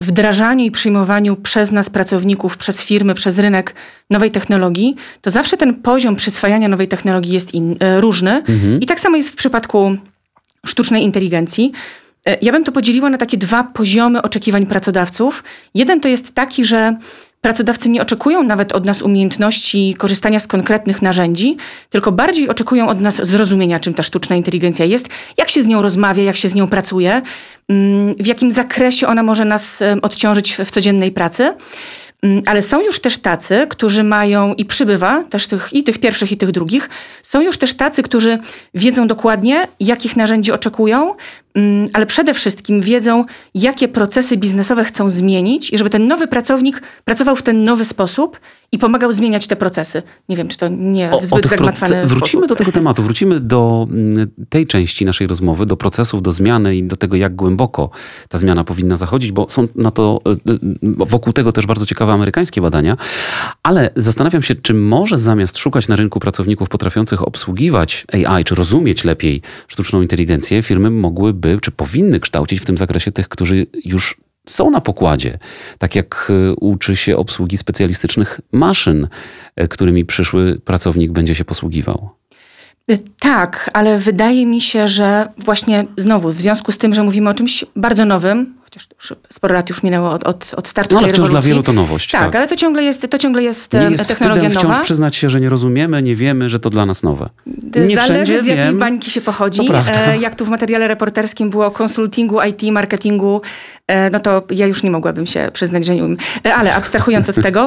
wdrażaniu i przyjmowaniu przez nas pracowników, przez firmy, przez rynek nowej technologii, to zawsze ten poziom przyswajania nowej technologii jest różny. I tak samo jest w przypadku sztucznej inteligencji. Ja bym to podzieliła na takie 2 poziomy oczekiwań pracodawców. Jeden to jest taki, że pracodawcy nie oczekują nawet od nas umiejętności korzystania z konkretnych narzędzi, tylko bardziej oczekują od nas zrozumienia, czym ta sztuczna inteligencja jest, jak się z nią rozmawia, jak się z nią pracuje, w jakim zakresie ona może nas odciążyć w codziennej pracy. Ale są już też tacy, którzy mają, i przybywa też tych pierwszych i tych drugich, są już też tacy, którzy wiedzą dokładnie, jakich narzędzi oczekują, ale przede wszystkim wiedzą, jakie procesy biznesowe chcą zmienić i żeby ten nowy pracownik pracował w ten nowy sposób i pomagał zmieniać te procesy. Nie wiem, czy to nie zbyt zagmatwane. Wrócimy do tego tematu, wrócimy do tej części naszej rozmowy, do procesów, do zmiany i do tego, jak głęboko ta zmiana powinna zachodzić, bo są na to wokół tego też bardzo ciekawe amerykańskie badania, ale zastanawiam się, czy może zamiast szukać na rynku pracowników potrafiących obsługiwać AI, czy rozumieć lepiej sztuczną inteligencję, firmy mogłyby, czy powinny kształcić w tym zakresie tych, którzy już są na pokładzie. Tak jak uczy się obsługi specjalistycznych maszyn, którymi przyszły pracownik będzie się posługiwał. Tak, ale wydaje mi się, że właśnie znowu w związku z tym, że mówimy o czymś bardzo nowym, chociaż sporo lat już minęło od startu tej ale wciąż rewolucji. Dla wielu to nowość. Tak, ale to ciągle jest nie jest technologia nowa. Wciąż przyznać się, że nie rozumiemy, nie wiemy, że to dla nas nowe. Nie Zależy z jakiej bańki się pochodzi. Jak tu w materiale reporterskim było o konsultingu, IT, marketingu, no to ja już nie mogłabym się przyznać, że nie umiem. Ale abstrahując od tego,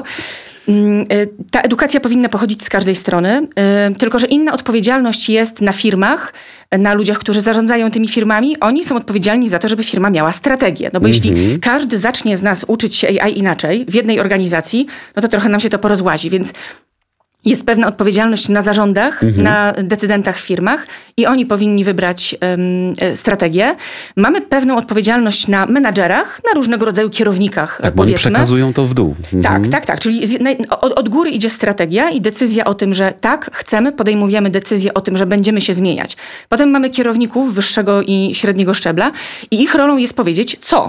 ta edukacja powinna pochodzić z każdej strony, tylko że inna odpowiedzialność jest na firmach, na ludziach, którzy zarządzają tymi firmami. Oni są odpowiedzialni za to, żeby firma miała strategię. No bo jeśli każdy zacznie z nas uczyć się AI inaczej w jednej organizacji, no to trochę nam się to porozłazi, więc jest pewna odpowiedzialność na zarządach, na decydentach w firmach i oni powinni wybrać strategię. Mamy pewną odpowiedzialność na menadżerach, na różnego rodzaju kierownikach, tak, bo oni przekazują to w dół. Tak. Czyli od góry idzie strategia i decyzja o tym, że tak, podejmujemy decyzję o tym, że będziemy się zmieniać. Potem mamy kierowników wyższego i średniego szczebla i ich rolą jest powiedzieć, co.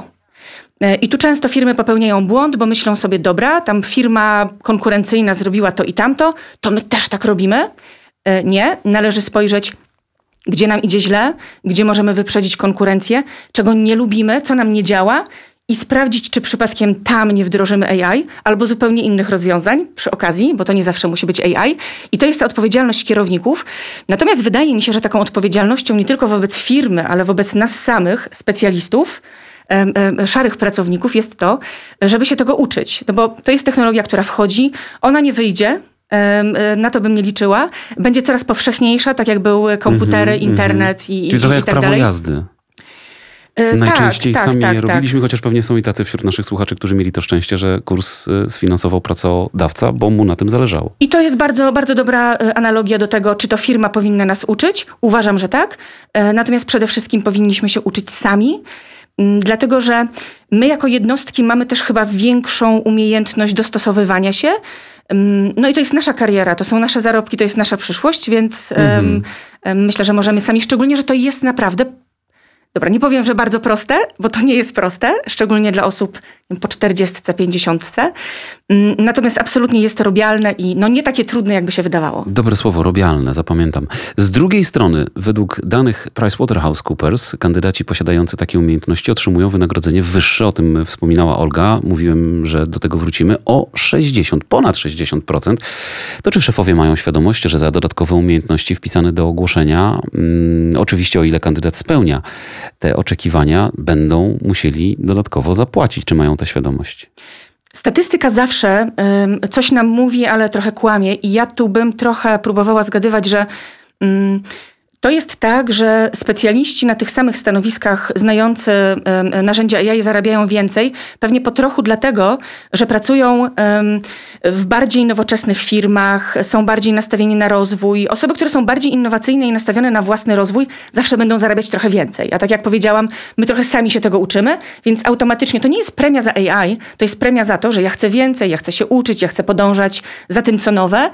I tu często firmy popełniają błąd, bo myślą sobie, dobra, tam firma konkurencyjna zrobiła to i tamto, to my też tak robimy. Nie, należy spojrzeć, gdzie nam idzie źle, gdzie możemy wyprzedzić konkurencję, czego nie lubimy, co nam nie działa i sprawdzić, czy przypadkiem tam nie wdrożymy AI albo zupełnie innych rozwiązań przy okazji, bo to nie zawsze musi być AI. I to jest ta odpowiedzialność kierowników. Natomiast wydaje mi się, że taką odpowiedzialnością nie tylko wobec firmy, ale wobec nas samych, specjalistów, szarych pracowników jest to, żeby się tego uczyć. No bo to jest technologia, która wchodzi, ona nie wyjdzie, na to bym nie liczyła. Będzie coraz powszechniejsza, tak jak były komputery, internet i Czyli trochę jak tak prawo dalej. jazdy. Najczęściej sami je robiliśmy, chociaż pewnie są i tacy wśród naszych słuchaczy, którzy mieli to szczęście, że kurs sfinansował pracodawca, bo mu na tym zależało. I to jest bardzo, bardzo dobra analogia do tego, czy to firma powinna nas uczyć. Uważam, że tak. Natomiast przede wszystkim powinniśmy się uczyć sami. Dlatego, że my jako jednostki mamy też chyba większą umiejętność dostosowywania się. No i to jest nasza kariera, to są nasze zarobki, to jest nasza przyszłość, więc myślę, że możemy sami, szczególnie, że to jest naprawdę, dobra, nie powiem, że bardzo proste, bo to nie jest proste, szczególnie dla osób po 40, 50. Natomiast absolutnie jest to robialne i no nie takie trudne, jakby się wydawało. Dobre słowo, robialne, zapamiętam. Z drugiej strony, według danych PricewaterhouseCoopers, kandydaci posiadający takie umiejętności otrzymują wynagrodzenie wyższe, o tym wspominała Olga, mówiłem, że do tego wrócimy, o ponad 60%. To czy szefowie mają świadomość, że za dodatkowe umiejętności wpisane do ogłoszenia, oczywiście o ile kandydat spełnia te oczekiwania, będą musieli dodatkowo zapłacić? Czy mają tę świadomość? Statystyka zawsze coś nam mówi, ale trochę kłamie i ja tu bym trochę próbowała zgadywać, że to jest tak, że specjaliści na tych samych stanowiskach znający narzędzia AI zarabiają więcej, pewnie po trochu dlatego, że pracują w bardziej nowoczesnych firmach, są bardziej nastawieni na rozwój. Osoby, które są bardziej innowacyjne i nastawione na własny rozwój, zawsze będą zarabiać trochę więcej. A tak jak powiedziałam, my trochę sami się tego uczymy, więc automatycznie to nie jest premia za AI, to jest premia za to, że ja chcę więcej, ja chcę się uczyć, ja chcę podążać za tym, co nowe.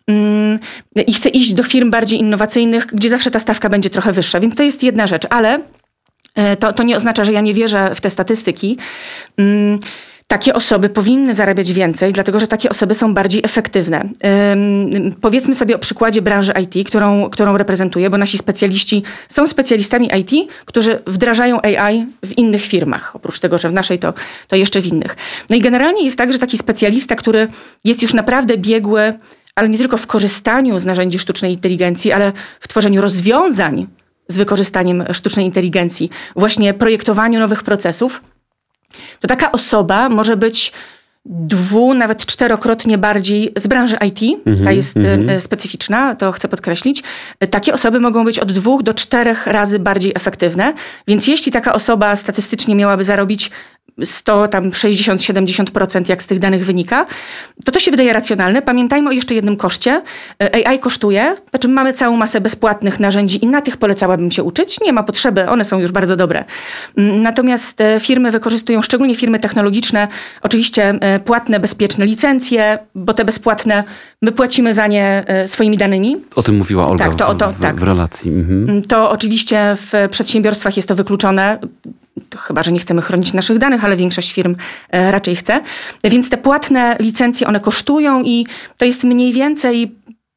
I chcę iść do firm bardziej innowacyjnych, gdzie zawsze ta stawka będzie trochę wyższa. Więc to jest jedna rzecz, ale To nie oznacza, że ja nie wierzę w te statystyki. Takie osoby powinny zarabiać więcej, dlatego że takie osoby są bardziej efektywne. Powiedzmy sobie o przykładzie branży IT, którą reprezentuję, bo nasi specjaliści są specjalistami IT, którzy wdrażają AI w innych firmach. Oprócz tego, że w naszej to jeszcze w innych. No i generalnie jest tak, że taki specjalista, który jest już naprawdę biegły, ale nie tylko w korzystaniu z narzędzi sztucznej inteligencji, ale w tworzeniu rozwiązań z wykorzystaniem sztucznej inteligencji, właśnie projektowaniu nowych procesów, to taka osoba może być nawet 4-krotnie bardziej z branży IT. Ta jest specyficzna, to chcę podkreślić. Takie osoby mogą być od 2 do 4 razy bardziej efektywne. Więc jeśli taka osoba statystycznie miałaby zarobić 60-70%, jak z tych danych wynika, to się wydaje racjonalne. Pamiętajmy o jeszcze jednym koszcie. AI kosztuje, znaczy mamy całą masę bezpłatnych narzędzi i na tych polecałabym się uczyć. Nie ma potrzeby, one są już bardzo dobre. Natomiast firmy wykorzystują, szczególnie firmy technologiczne, oczywiście płatne, bezpieczne licencje, bo te bezpłatne my płacimy za nie swoimi danymi. O tym mówiła Olga w relacji. To oczywiście w przedsiębiorstwach jest to wykluczone. To chyba, że nie chcemy chronić naszych danych, ale większość firm raczej chce. Więc te płatne licencje, one kosztują i to jest mniej więcej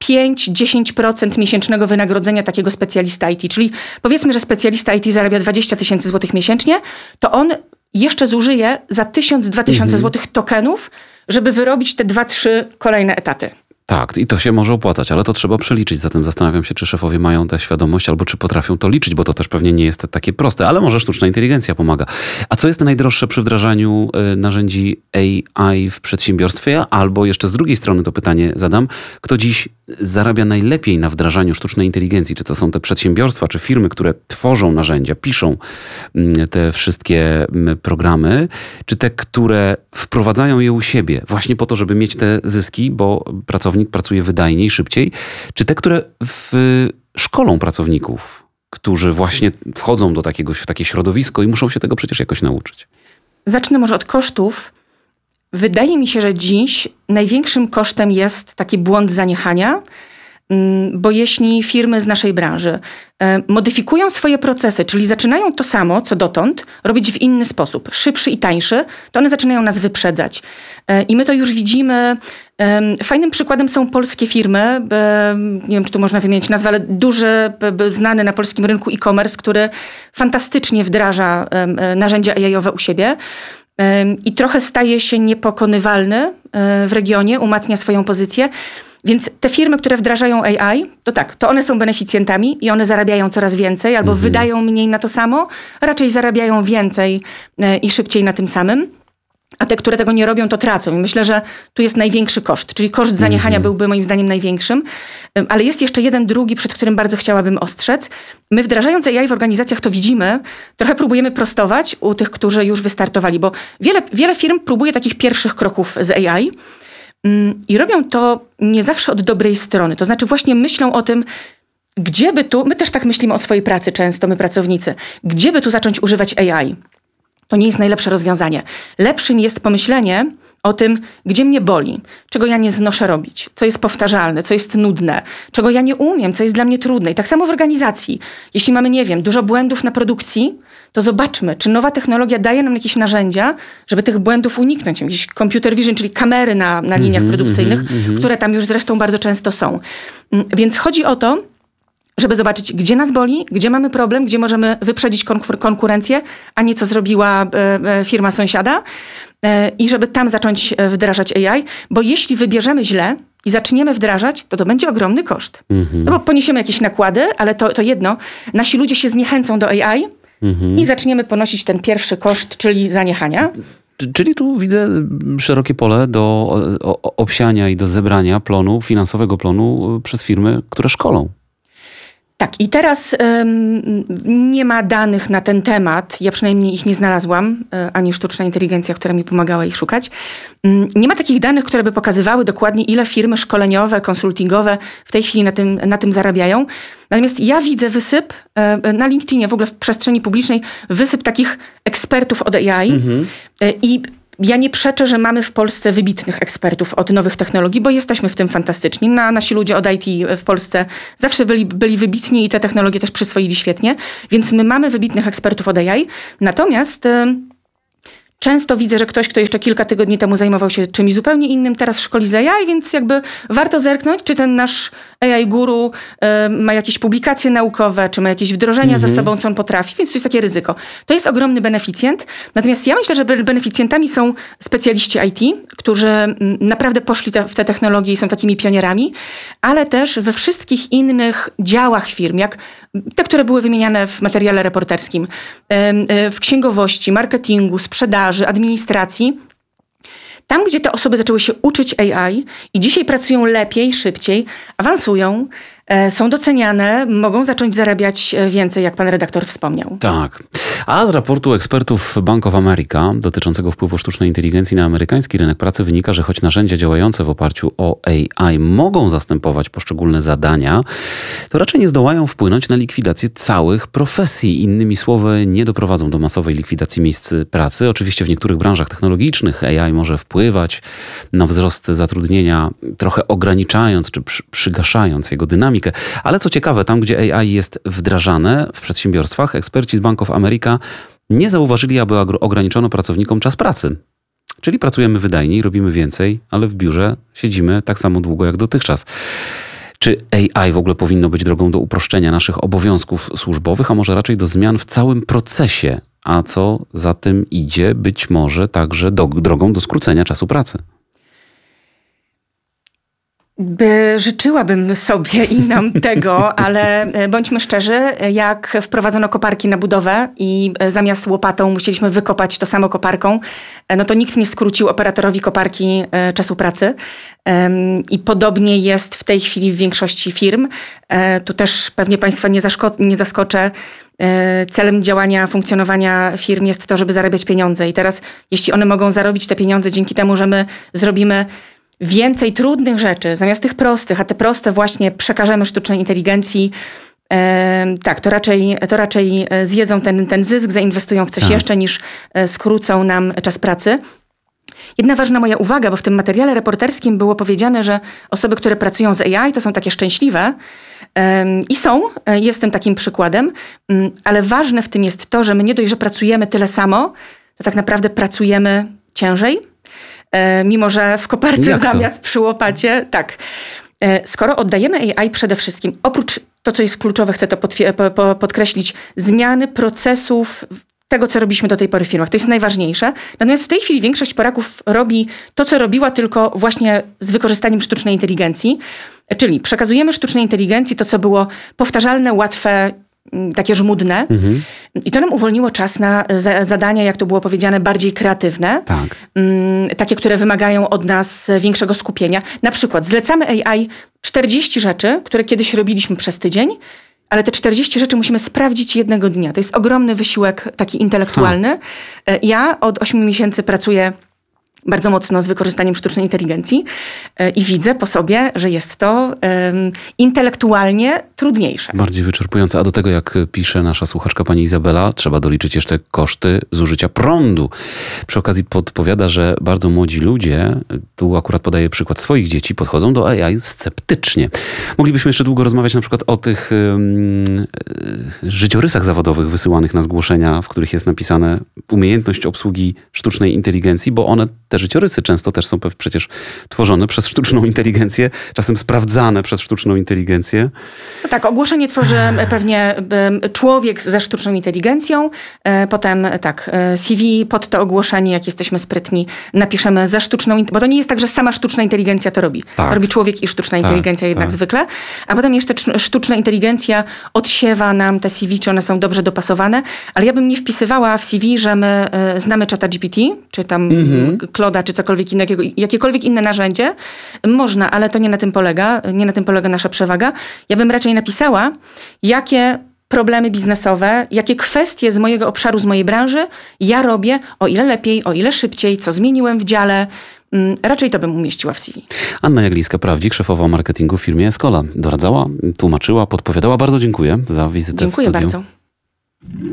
5-10% miesięcznego wynagrodzenia takiego specjalista IT. Czyli powiedzmy, że specjalista IT zarabia 20 000 złotych miesięcznie, to on jeszcze zużyje za 1000-2000 złotych tokenów, żeby wyrobić te 2-3 kolejne etaty. Tak, i to się może opłacać, ale to trzeba przeliczyć. Zatem zastanawiam się, czy szefowie mają tę świadomość, albo czy potrafią to liczyć, bo to też pewnie nie jest takie proste, ale może sztuczna inteligencja pomaga. A co jest najdroższe przy wdrażaniu narzędzi AI w przedsiębiorstwie? Albo jeszcze z drugiej strony to pytanie zadam, kto dziś zarabia najlepiej na wdrażaniu sztucznej inteligencji? Czy to są te przedsiębiorstwa, czy firmy, które tworzą narzędzia, piszą te wszystkie programy, czy te, które wprowadzają je u siebie właśnie po to, żeby mieć te zyski, bo pracownik pracuje wydajniej, szybciej, czy te, które szkolą pracowników, którzy właśnie wchodzą w takie środowisko i muszą się tego przecież jakoś nauczyć? Zacznę może od kosztów. Wydaje mi się, że dziś największym kosztem jest taki błąd zaniechania, bo jeśli firmy z naszej branży modyfikują swoje procesy, czyli zaczynają to samo, co dotąd, robić w inny sposób, szybszy i tańszy, to one zaczynają nas wyprzedzać. I my to już widzimy. Fajnym przykładem są polskie firmy, nie wiem, czy tu można wymienić nazwę, ale duży, znany na polskim rynku e-commerce, który fantastycznie wdraża narzędzia AI-owe u siebie i trochę staje się niepokonywalny w regionie, umacnia swoją pozycję. Więc te firmy, które wdrażają AI, to tak, to one są beneficjentami i one zarabiają coraz więcej albo wydają mniej na to samo, raczej zarabiają więcej i szybciej na tym samym. A te, które tego nie robią, to tracą. I myślę, że tu jest największy koszt, czyli koszt zaniechania byłby moim zdaniem największym. Ale jest jeszcze jeden drugi, przed którym bardzo chciałabym ostrzec. My wdrażając AI w organizacjach to widzimy, trochę próbujemy prostować u tych, którzy już wystartowali, bo wiele firm próbuje takich pierwszych kroków z AI i robią to nie zawsze od dobrej strony. To znaczy właśnie myślą o tym, gdzie by tu, my też tak myślimy o swojej pracy często, my pracownicy, gdzie by tu zacząć używać AI. To nie jest najlepsze rozwiązanie. Lepszym jest pomyślenie o tym, gdzie mnie boli, czego ja nie znoszę robić, co jest powtarzalne, co jest nudne, czego ja nie umiem, co jest dla mnie trudne. I tak samo w organizacji. Jeśli mamy, nie wiem, dużo błędów na produkcji, to zobaczmy, czy nowa technologia daje nam jakieś narzędzia, żeby tych błędów uniknąć. Jakieś computer vision, czyli kamery na liniach produkcyjnych, które tam już zresztą bardzo często są. Więc chodzi o to, żeby zobaczyć, gdzie nas boli, gdzie mamy problem, gdzie możemy wyprzedzić konkurencję, a nie co zrobiła firma sąsiada i żeby tam zacząć wdrażać AI, bo jeśli wybierzemy źle i zaczniemy wdrażać, to będzie ogromny koszt. No bo poniesiemy jakieś nakłady, ale to jedno, nasi ludzie się zniechęcą do AI i zaczniemy ponosić ten pierwszy koszt, czyli zaniechania. Czyli tu widzę szerokie pole do obsiania i do zebrania plonu, finansowego plonu przez firmy, które szkolą. Tak, i teraz nie ma danych na ten temat, ja przynajmniej ich nie znalazłam, ani sztuczna inteligencja, która mi pomagała ich szukać. Nie ma takich danych, które by pokazywały dokładnie, ile firmy szkoleniowe, konsultingowe w tej chwili na tym zarabiają. Natomiast ja widzę wysyp na LinkedInie, w ogóle w przestrzeni publicznej, wysyp takich ekspertów od AI i Ja nie przeczę, że mamy w Polsce wybitnych ekspertów od nowych technologii, bo jesteśmy w tym fantastyczni. Nasi ludzie od IT w Polsce zawsze byli wybitni i te technologie też przyswoili świetnie, więc my mamy wybitnych ekspertów od AI. Natomiast często widzę, że ktoś, kto jeszcze kilka tygodni temu zajmował się czymś zupełnie innym, teraz szkoli z AI, więc jakby warto zerknąć, czy ten nasz AI guru ma jakieś publikacje naukowe, czy ma jakieś wdrożenia za sobą, co on potrafi, więc to jest takie ryzyko. To jest ogromny beneficjent. Natomiast ja myślę, że beneficjentami są specjaliści IT, którzy naprawdę poszli w te technologie i są takimi pionierami, ale też we wszystkich innych działach firm, jak te, które były wymieniane w materiale reporterskim, w księgowości, marketingu, sprzedaży, administracji. Tam, gdzie te osoby zaczęły się uczyć AI i dzisiaj pracują lepiej, szybciej, awansują, są doceniane, mogą zacząć zarabiać więcej, jak pan redaktor wspomniał. Tak. A z raportu ekspertów Bank of America dotyczącego wpływu sztucznej inteligencji na amerykański rynek pracy wynika, że choć narzędzia działające w oparciu o AI mogą zastępować poszczególne zadania, to raczej nie zdołają wpłynąć na likwidację całych profesji. Innymi słowy, nie doprowadzą do masowej likwidacji miejsc pracy. Oczywiście w niektórych branżach technologicznych AI może wpływać na wzrost zatrudnienia, trochę ograniczając czy przygaszając jego dynamikę. Ale co ciekawe, tam gdzie AI jest wdrażane w przedsiębiorstwach, eksperci z Bank of America nie zauważyli, aby ograniczono pracownikom czas pracy. Czyli pracujemy wydajniej, robimy więcej, ale w biurze siedzimy tak samo długo jak dotychczas. Czy AI w ogóle powinno być drogą do uproszczenia naszych obowiązków służbowych, a może raczej do zmian w całym procesie? A co za tym idzie, być może także drogą do skrócenia czasu pracy? Życzyłabym sobie i nam tego, ale bądźmy szczerzy, jak wprowadzono koparki na budowę i zamiast łopatą musieliśmy wykopać to samo koparką, no to nikt nie skrócił operatorowi koparki czasu pracy. I podobnie jest w tej chwili w większości firm. Tu też pewnie Państwa nie zaskoczę. Celem działania, funkcjonowania firm jest to, żeby zarabiać pieniądze. I teraz, jeśli one mogą zarobić te pieniądze dzięki temu, że my zrobimy więcej trudnych rzeczy zamiast tych prostych, a te proste właśnie przekażemy sztucznej inteligencji, tak, to raczej zjedzą ten zysk, zainwestują w coś jeszcze, niż skrócą nam czas pracy. Jedna ważna moja uwaga, bo w tym materiale reporterskim było powiedziane, że osoby, które pracują z AI, to są takie szczęśliwe i jestem takim przykładem, ale ważne w tym jest to, że my nie dość, że pracujemy tyle samo, to tak naprawdę pracujemy ciężej. Mimo że w koparce zamiast przy łopacie. Tak. Skoro oddajemy AI przede wszystkim, oprócz to, co jest kluczowe, chcę to podkreślić, zmiany procesów, tego, co robiliśmy do tej pory w firmach. To jest najważniejsze. Natomiast w tej chwili większość Polaków robi to, co robiła, tylko właśnie z wykorzystaniem sztucznej inteligencji. Czyli przekazujemy sztucznej inteligencji to, co było powtarzalne, łatwe, takie żmudne. I to nam uwolniło czas na zadania, jak to było powiedziane, bardziej kreatywne. Tak. Takie, które wymagają od nas większego skupienia. Na przykład zlecamy AI 40 rzeczy, które kiedyś robiliśmy przez tydzień, ale te 40 rzeczy musimy sprawdzić jednego dnia. To jest ogromny wysiłek taki intelektualny. Ja od 8 miesięcy pracuję bardzo mocno z wykorzystaniem sztucznej inteligencji i widzę po sobie, że jest to intelektualnie trudniejsze. Bardziej wyczerpujące. A do tego, jak pisze nasza słuchaczka pani Izabela, trzeba doliczyć jeszcze koszty zużycia prądu. Przy okazji podpowiada, że bardzo młodzi ludzie, tu akurat podaję przykład swoich dzieci, podchodzą do AI sceptycznie. Moglibyśmy jeszcze długo rozmawiać na przykład o tych życiorysach zawodowych wysyłanych na zgłoszenia, w których jest napisane umiejętność obsługi sztucznej inteligencji, bo one, te życiorysy często też są przecież tworzone przez sztuczną inteligencję, czasem sprawdzane przez sztuczną inteligencję. No tak, ogłoszenie tworzy pewnie człowiek ze sztuczną inteligencją. Potem tak, CV pod to ogłoszenie, jak jesteśmy sprytni, napiszemy ze sztuczną, bo to nie jest tak, że sama sztuczna inteligencja to robi. Tak. To robi człowiek i sztuczna inteligencja jednak zwykle. A potem jeszcze sztuczna inteligencja odsiewa nam te CV, czy one są dobrze dopasowane. Ale ja bym nie wpisywała w CV, że my znamy ChatGPT, czy tam Claude'a, czy cokolwiek innego, jakiekolwiek inne narzędzie. Można, ale to nie na tym polega. Nie na tym polega nasza przewaga. Ja bym raczej napisała, jakie problemy biznesowe, jakie kwestie z mojego obszaru, z mojej branży ja robię, o ile lepiej, o ile szybciej, co zmieniłem w dziale. Raczej to bym umieściła w CV. Anna Jaglińska-Prawdzik, szefowa marketingu w firmie Escola. Doradzała, tłumaczyła, podpowiadała. Bardzo dziękuję za wizytę w studiu. Dziękuję bardzo.